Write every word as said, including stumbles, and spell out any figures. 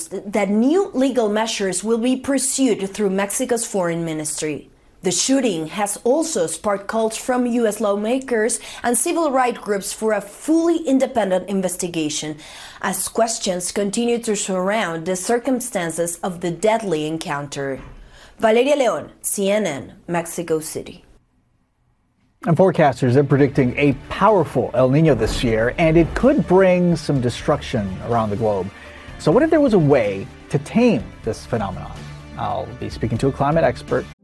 announced that new legal measures will be pursued through Mexico's foreign ministry. The shooting has also sparked calls from U S lawmakers and civil rights groups for a fully independent investigation, as questions continue to surround the circumstances of the deadly encounter. Valeria Leon, C N N, Mexico City. And forecasters are predicting a powerful El Nino this year, and it could bring some destruction around the globe. So what if there was a way to tame this phenomenon? I'll be speaking to a climate expert